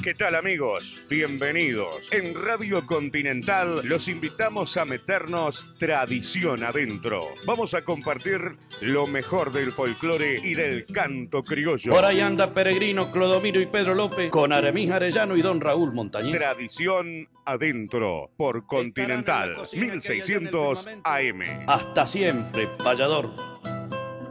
¿Qué tal, amigos? Bienvenidos. En Radio Continental los invitamos a meternos tradición adentro. Vamos a compartir lo mejor del folclore y del canto criollo. Por ahí anda Peregrino, Clodomiro y Pedro López con Aramis Arellano y don Raúl Montañez. Tradición adentro por Continental 1600 AM. Hasta siempre, payador.